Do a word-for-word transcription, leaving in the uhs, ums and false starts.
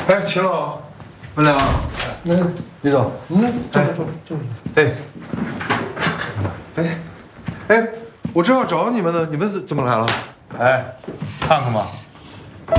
哎，秦老，文良，那李总，嗯，坐坐坐坐。哎，哎，哎，我正要找你们呢，你们怎怎么来了？ 哎，看看吧。